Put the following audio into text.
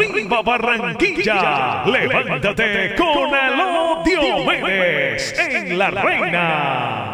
Arriba Barranquilla. Levántate con Aló Diomedes en La Reina.